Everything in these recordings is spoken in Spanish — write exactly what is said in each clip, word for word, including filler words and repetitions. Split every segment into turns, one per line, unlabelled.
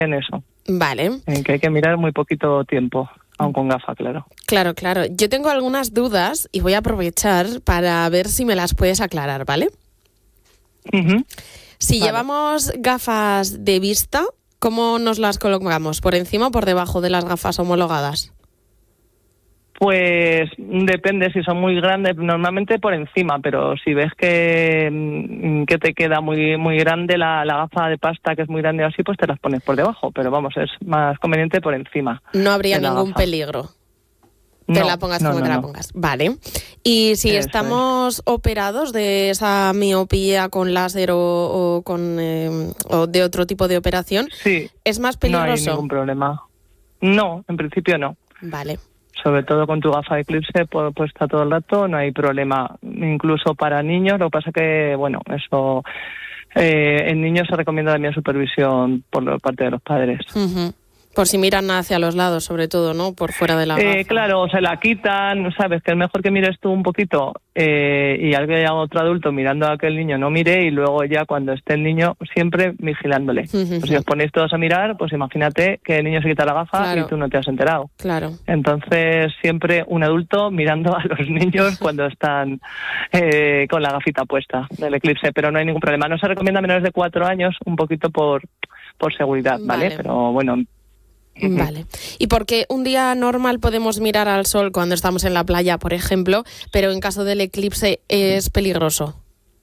en eso.
Vale.
En que hay que mirar muy poquito tiempo, aun con gafa, claro.
Claro, claro. Yo tengo algunas dudas y voy a aprovechar para ver si me las puedes aclarar, ¿vale?
Uh-huh.
Si
vale.
llevamos gafas de vista, ¿cómo nos las colocamos? ¿Por encima o por debajo de las gafas homologadas?
Pues depende, si son muy grandes, normalmente por encima, pero si ves que, que te queda muy muy grande la, la gafa de pasta, que es muy grande o así, pues te las pones por debajo, pero vamos, es más conveniente por encima.
No habría ningún
gafa.
peligro. Te
no,
la pongas
no,
como
no,
te la
no.
pongas. Vale. Y si
Eso
estamos es. operados de esa miopía con láser o, o con eh, o de otro tipo de operación,
sí,
¿es más peligroso?
No hay ningún problema. No, en principio no.
Vale.
Sobre todo con tu gafa de eclipse puesta todo el rato, no hay problema. Incluso para niños, lo que pasa que, bueno, eso eh, en niños se recomienda también supervisión por parte de los padres.
Uh-huh. Por si miran hacia los lados, sobre todo, ¿no? Por fuera de la gafa.
Eh, claro, se la quitan, sabes, que es mejor que mires tú un poquito eh, y haya otro adulto mirando a que el niño no mire y luego ya cuando esté el niño siempre vigilándole. Uh-huh. Pues si os ponéis todos a mirar, pues imagínate que el niño se quita la gafa claro. y tú no te has enterado.
Claro.
Entonces siempre un adulto mirando a los niños cuando están eh, con la gafita puesta del eclipse, pero no hay ningún problema. No se recomienda a menores de cuatro años, un poquito por, por seguridad, ¿vale? vale. Pero bueno...
Vale. ¿Y por qué un día normal podemos mirar al sol cuando estamos en la playa, por ejemplo, pero en caso del eclipse es peligroso?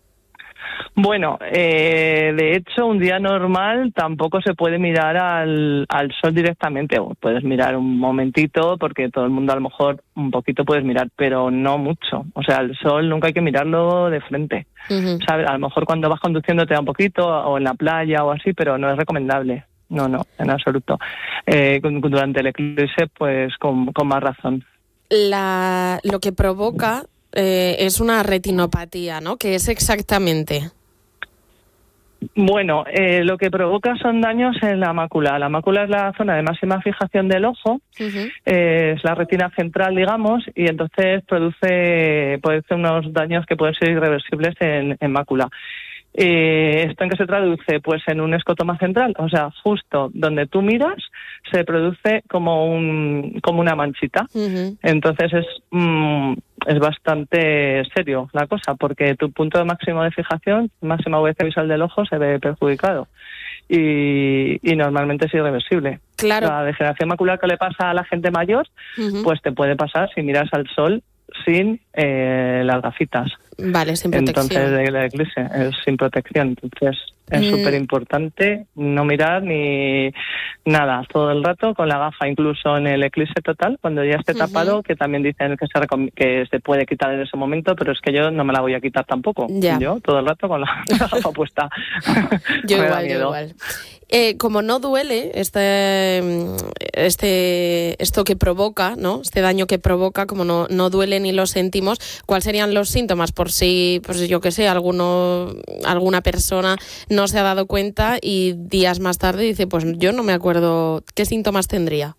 Bueno, eh, de hecho, un día normal tampoco se puede mirar al, al sol directamente. Puedes mirar un momentito, porque todo el mundo a lo mejor un poquito puedes mirar, pero no mucho. O sea, el sol nunca hay que mirarlo de frente. Uh-huh. ¿Sabes? A lo mejor cuando vas conduciendo te da un poquito, o en la playa o así, pero no es recomendable. No, no, en absoluto. Eh, durante el eclipse, pues con, con más razón.
La, lo que provoca eh, es una retinopatía, ¿no? ¿Qué es exactamente?
Bueno, eh, lo que provoca son daños en la mácula. La mácula es la zona de máxima fijación del ojo, uh-huh. eh, es la retina central, digamos, y entonces produce, produce unos daños que pueden ser irreversibles en, en mácula. Eh, ¿Esto en qué se traduce? Pues en un escotoma central, o sea, justo donde tú miras se produce como un como una manchita. Uh-huh. Entonces es mm, es bastante serio la cosa, porque tu punto máximo de fijación, máxima agudeza visual del ojo se ve perjudicado y, y normalmente es irreversible.
Claro.
La degeneración macular que le pasa a la gente mayor, uh-huh. pues te puede pasar si miras al sol sin eh, las gafitas.
Vale, sin protección.
Entonces, la eclipse es sin protección. Entonces, es súper mm. importante no mirar ni nada todo el rato con la gafa, incluso en el eclipse total, cuando ya esté tapado, uh-huh. que también dicen que se, recom- que se puede quitar en ese momento, pero es que yo no me la voy a quitar tampoco.
Ya.
Yo todo el rato con la, la gafa puesta.
Yo igual, yo igual. Eh, como no duele este, este esto que provoca, ¿no? Este daño que provoca, como no, no duele ni lo sentimos, ¿cuáles serían los síntomas? Por si, pues yo qué sé, alguno, alguna persona no se ha dado cuenta y días más tarde dice, pues yo no me acuerdo, ¿qué síntomas tendría?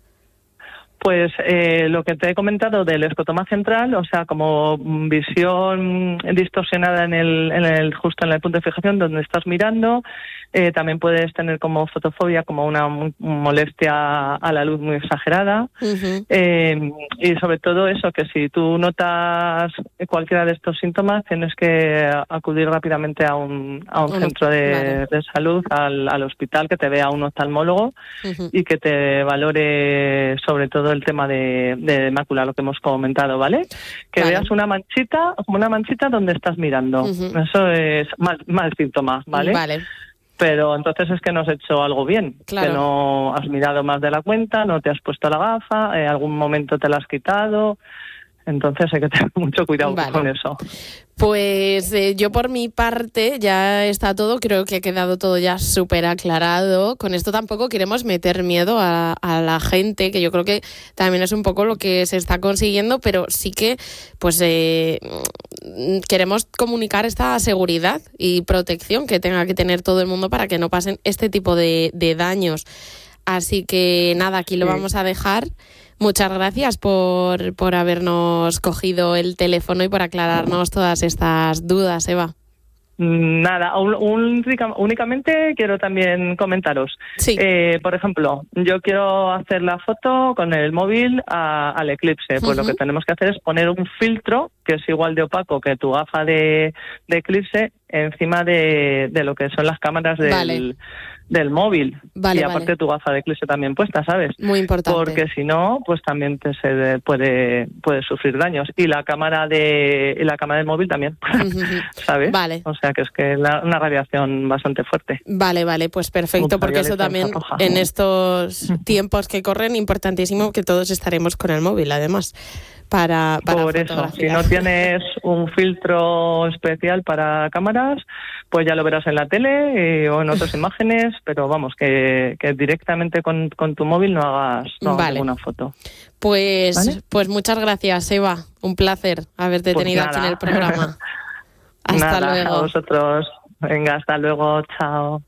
Pues eh, lo que te he comentado del escotoma central, o sea, como visión distorsionada en el, en el justo en el punto de fijación donde estás mirando. Eh, también puedes tener como fotofobia, como una molestia a la luz muy exagerada. Uh-huh. Eh, y sobre todo eso, que si tú notas cualquiera de estos síntomas, tienes que acudir rápidamente a un, a un bueno, centro de, vale. de salud, al, al hospital, que te vea un oftalmólogo uh-huh. y que te valore sobre todo el tema de, de mácula, lo que hemos comentado, ¿vale? Que vale. veas una manchita, como una manchita donde estás mirando. Uh-huh. Eso es mal, mal síntoma, ¿vale?
Vale.
Pero entonces es que no has hecho algo bien,
claro.
que no has mirado más de la cuenta, no te has puesto la gafa, en algún momento te la has quitado, entonces hay que tener mucho cuidado vale. con eso.
Pues eh, yo por mi parte ya está todo, creo que ha quedado todo ya súper aclarado. Con esto tampoco queremos meter miedo a, a la gente, que yo creo que también es un poco lo que se está consiguiendo, pero sí que pues eh, queremos comunicar esta seguridad y protección que tenga que tener todo el mundo para que no pasen este tipo de, de daños. Así que nada, aquí lo sí. vamos a dejar. Muchas gracias por, por habernos cogido el teléfono y por aclararnos todas estas dudas, Eva.
Nada, un, un, únicamente quiero también comentaros.
Sí.
Eh, por ejemplo, yo quiero hacer la foto con el móvil a, al eclipse. Pues uh-huh. Lo que tenemos que hacer es poner un filtro que es igual de opaco que tu gafa de, de eclipse encima de, de lo que son las cámaras del, vale. del móvil.
Vale,
y aparte
vale.
tu gafa de eclipse también puesta, ¿sabes?
Muy importante.
Porque si no, pues también te se puede, puede sufrir daños. Y la cámara de y la cámara del móvil también, ¿sabes?
Vale.
O sea que es que la, una radiación bastante fuerte.
Vale, vale, pues perfecto, porque eso también en estos tiempos que corren, importantísimo que todos estaremos con el móvil, además. Para, para
Por eso, si no tienes un filtro especial para cámaras, pues ya lo verás en la tele eh, o en otras imágenes, pero vamos, que, que directamente con, con tu móvil no hagas, no hagas
vale.
ninguna foto.
Pues,
¿Vale?
pues muchas gracias, Eva. Un placer haberte
pues
tenido
nada.
aquí en el programa. Hasta
nada,
luego.
A vosotros. Venga, hasta luego. Chao.